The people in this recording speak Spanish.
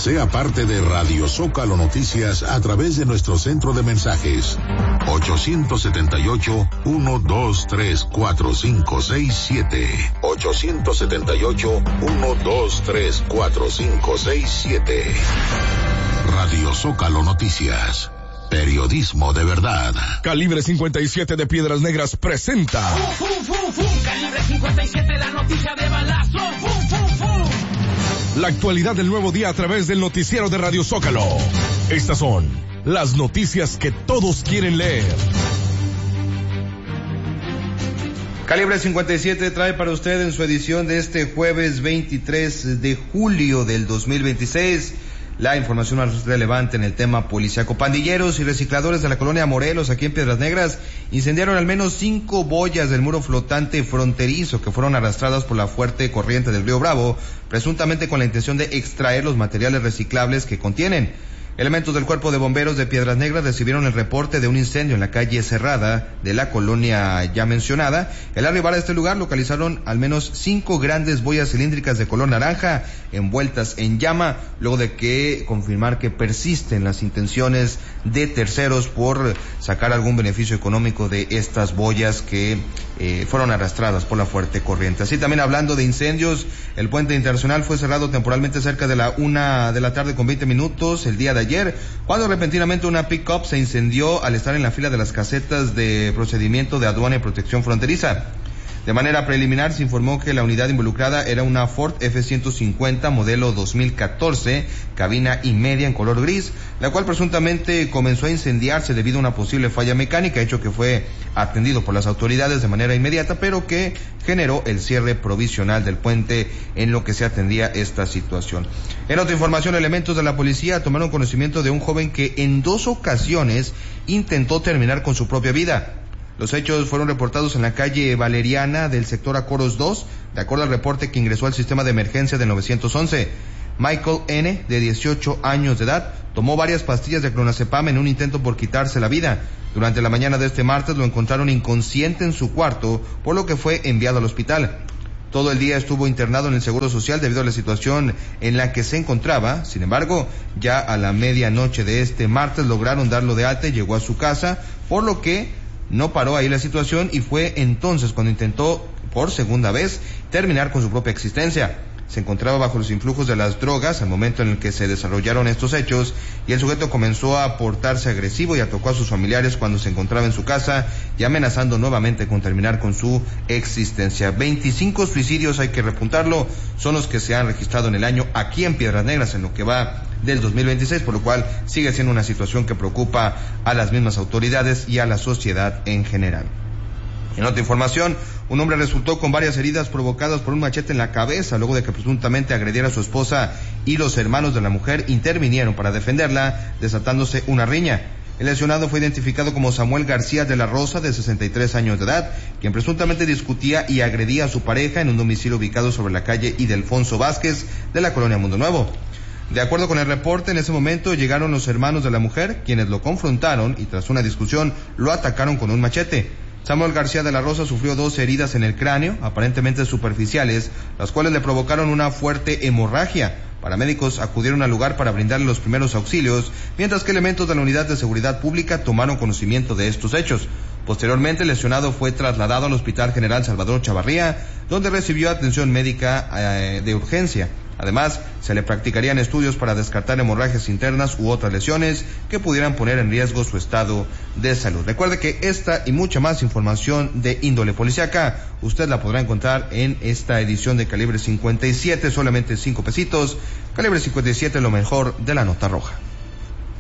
Sea parte de Radio Zócalo Noticias a través de nuestro centro de mensajes 878-123-4567. 878-123-4567. Radio Zócalo Noticias. Periodismo de verdad. Calibre 57 de Piedras Negras presenta. Calibre 57, la noticia de balazo. La actualidad del nuevo día a través del noticiero de Radio Zócalo. Estas son las noticias que todos quieren leer. Calibre 57 trae para usted en su edición de este jueves 23 de julio del 2026 la información más relevante en el tema policíaco. Pandilleros y recicladores de la colonia Morelos, aquí en Piedras Negras, incendiaron al menos 5 boyas del muro flotante fronterizo que fueron arrastradas por la fuerte corriente del río Bravo, presuntamente con la intención de extraer los materiales reciclables que contienen. Elementos del Cuerpo de Bomberos de Piedras Negras recibieron el reporte de un incendio en la calle Cerrada de la colonia ya mencionada. Al arribar a este lugar localizaron al menos 5 grandes boyas cilíndricas de color naranja envueltas en llama, luego de que confirmar que persisten las intenciones de terceros por sacar algún beneficio económico de estas boyas que fueron arrastradas por la fuerte corriente. Así también, hablando de incendios, el puente internacional fue cerrado temporalmente cerca de la 1 de la tarde con 20 minutos el día de ayer, cuando repentinamente una pick-up se incendió al estar en la fila de las casetas de procedimiento de aduana y protección fronteriza. De manera preliminar se informó que la unidad involucrada era una Ford F-150 modelo 2014, cabina y media en color gris, la cual presuntamente comenzó a incendiarse debido a una posible falla mecánica, hecho que fue atendido por las autoridades de manera inmediata, pero que generó el cierre provisional del puente en lo que se atendía esta situación. En otra información, elementos de la policía tomaron conocimiento de un joven que en 2 ocasiones intentó terminar con su propia vida. Los hechos fueron reportados en la calle Valeriana del sector Acoros 2, de acuerdo al reporte que ingresó al sistema de emergencia del 911. Michael N., de 18 años de edad, tomó varias pastillas de clonazepam en un intento por quitarse la vida. Durante la mañana de este martes lo encontraron inconsciente en su cuarto, por lo que fue enviado al hospital. Todo el día estuvo internado en el Seguro Social debido a la situación en la que se encontraba. Sin embargo, ya a la medianoche de este martes lograron darlo de alta y llegó a su casa, por lo que no paró ahí la situación y fue entonces cuando intentó por segunda vez terminar con su propia existencia. Se encontraba bajo los influjos de las drogas al momento en el que se desarrollaron estos hechos, y el sujeto comenzó a portarse agresivo y atacó a sus familiares cuando se encontraba en su casa, y amenazando nuevamente con terminar con su existencia. 25 suicidios, hay que repuntarlo, son los que se han registrado en el año aquí en Piedras Negras en lo que va del 2026, por lo cual sigue siendo una situación que preocupa a las mismas autoridades y a la sociedad en general. En otra información, un hombre resultó con varias heridas provocadas por un machete en la cabeza luego de que presuntamente agrediera a su esposa, y los hermanos de la mujer intervinieron para defenderla, desatándose una riña. El lesionado fue identificado como Samuel García de la Rosa, de 63 años de edad, quien presuntamente discutía y agredía a su pareja en un domicilio ubicado sobre la calle Ildefonso Vázquez de la colonia Mundo Nuevo. De acuerdo con el reporte, en ese momento llegaron los hermanos de la mujer, quienes lo confrontaron y tras una discusión lo atacaron con un machete. Samuel García de la Rosa sufrió 2 heridas en el cráneo, aparentemente superficiales, las cuales le provocaron una fuerte hemorragia. Paramédicos acudieron al lugar para brindarle los primeros auxilios, mientras que elementos de la Unidad de Seguridad Pública tomaron conocimiento de estos hechos. Posteriormente, el lesionado fue trasladado al Hospital General Salvador Chavarría, donde recibió atención médica de urgencia. Además, se le practicarían estudios para descartar hemorragias internas u otras lesiones que pudieran poner en riesgo su estado de salud. Recuerde que esta y mucha más información de índole policíaca usted la podrá encontrar en esta edición de Calibre 57, solamente 5 pesitos. Calibre 57, lo mejor de la nota roja.